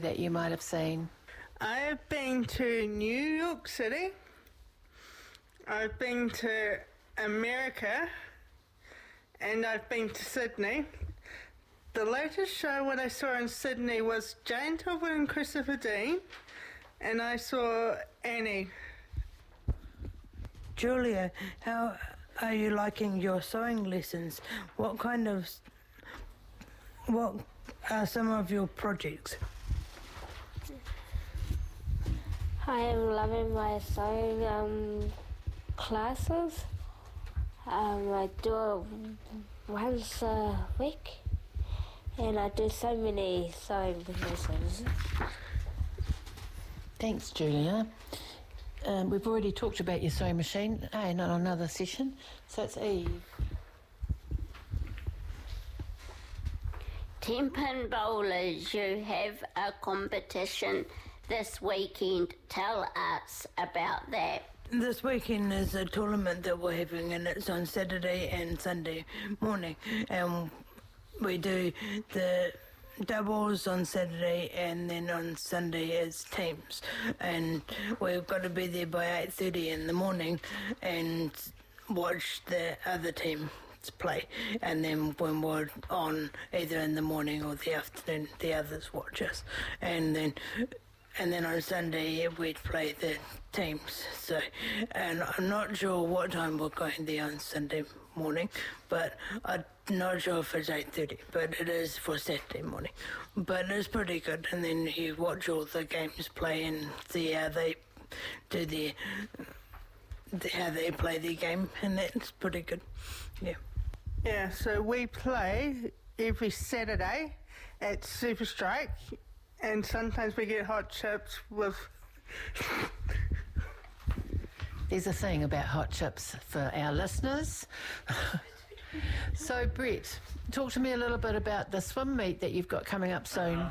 that you might have seen? I've been to New York City. I've been to America. And I've been to Sydney. The latest show what I saw in Sydney was Jane Tolbert and Christopher Dean. And I saw Annie. Julia, how are you liking your sewing lessons? What are some of your projects? I am loving my sewing classes. I do it once a week, and I do so many sewing lessons. Thanks, Julia. We've already talked about your sewing machine and on another session, so it's Eve. Tenpin Bowlers, you have a competition this weekend. Tell us about that. This weekend is a tournament that we're having, and it's on Saturday and Sunday morning. And we do the doubles on Saturday, and then on Sunday as teams. And we've got to be there by 8:30 in the morning and watch the other team play, and then when we're on either in the morning or the afternoon, the others watch us, and then on Sunday we'd play the teams. So, and I'm not sure what time we're going there on Sunday morning, but I'm not sure if it's 8:30, but it is for Saturday morning. But it's pretty good, and then you watch all the games play and see how they do how they play their game, and that's pretty good. Yeah, so we play every Saturday at Super Strike, and sometimes we get hot chips with... There's a thing about hot chips for our listeners. So, Brett, talk to me a little bit about the swim meet that you've got coming up soon.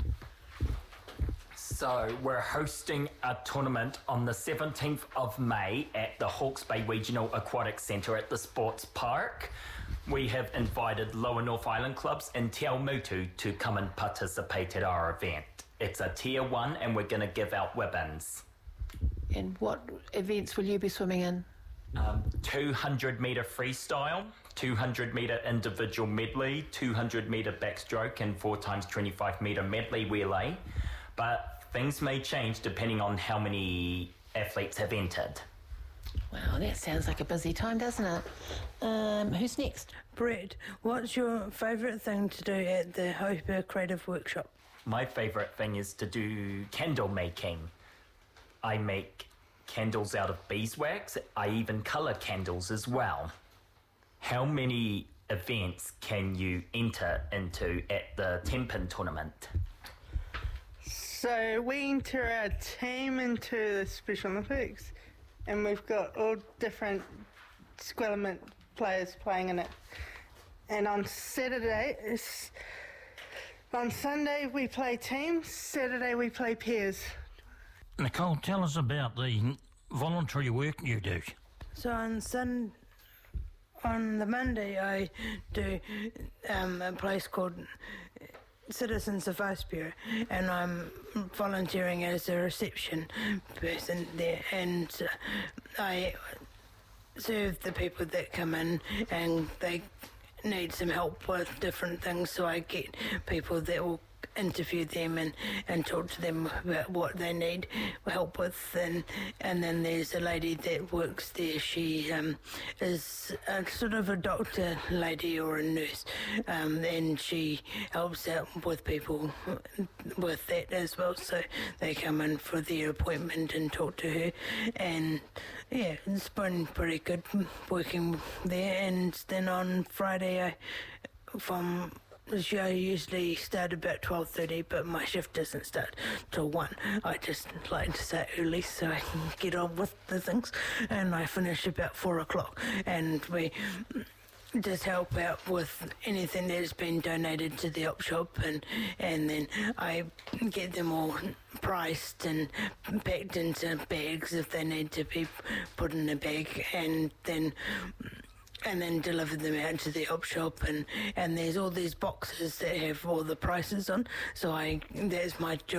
So we're hosting a tournament on the 17th of May at the Hawke's Bay Regional Aquatic Centre at the Sports Park. We have invited Lower North Island clubs in Te Awamutu to come and participate at our event. It's a Tier 1 and we're going to give out ribbons. And what events will you be swimming in? 200 metre freestyle, 200 metre individual medley, 200 metre backstroke and 4x25 metre medley relay. But things may change depending on how many athletes have entered. Wow, that sounds like a busy time, doesn't it? Who's next? Brett, what's your favourite thing to do at the Hopper Creative Workshop? My favourite thing is to do candle making. I make candles out of beeswax. I even colour candles as well. How many events can you enter into at the Tenpin tournament? So we enter our team into the Special Olympics, and we've got all different Squealermint players playing in it. And on Sunday we play teams, Saturday we play pairs. Nicole, tell us about the voluntary work you do. So on the Monday I do a place called Citizens of Ice Bureau, and I'm volunteering as a reception person there, and I serve the people that come in and they need some help with different things, so I get people that will interview them and talk to them about what they need help with, and then there's a lady that works there. She is a sort of a doctor lady or a nurse, and she helps out with people with that as well, so they come in for their appointment and talk to her, and yeah, it's been pretty good working there. And then on Friday the show usually start about 12:30, but my shift doesn't start till 1. I just like to start early so I can get on with the things, and I finish about 4 o'clock, and we just help out with anything that has been donated to the op shop, and then I get them all priced and packed into bags if they need to be put in a bag, and then deliver them out to the op shop, and there's all these boxes that have all the prices on, so that's my job.